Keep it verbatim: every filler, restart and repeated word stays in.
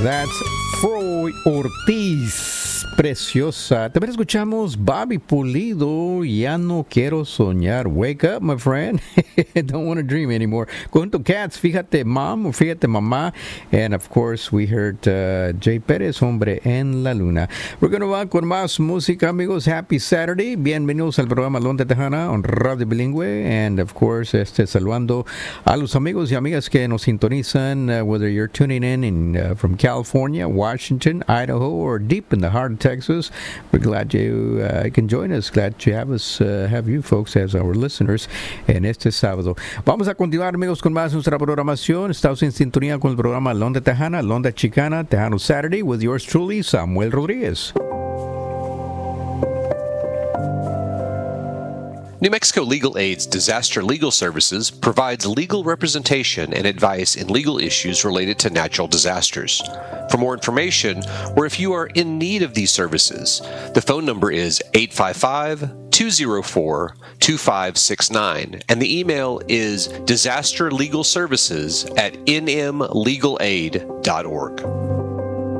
That's Froy Ortiz. Preciosa. También escuchamos Bobby Pulido. Ya no quiero soñar. Wake up, my friend. Don't want to dream anymore. Conjunto Cats. Fíjate, mom. O fíjate, mamá. And of course, we heard uh, Jay Pérez, Hombre en la Luna. We're going to va con más música, amigos. Happy Saturday. Bienvenidos al programa Londe Tejana on Radio Bilingüe. And of course, este, saludando a los amigos y amigas que nos sintonizan, uh, whether you're tuning in, in uh, from California, Washington, Idaho, or deep in the heart of Texas. We're glad you uh, can join us. Glad to have us, uh, have you folks as our listeners en este sábado. Vamos a continuar, amigos, con más nuestra programación. Estamos en sintonía con el programa Londe Tejana, Londe Chicana, Tejano Saturday, with yours truly, Samuel Rodriguez. New Mexico Legal Aid's Disaster Legal Services provides legal representation and advice in legal issues related to natural disasters. For more information, or if you are in need of these services, the phone number is eight five five, two zero four, two five six nine, and the email is disasterlegalservices at n m legal aid dot org.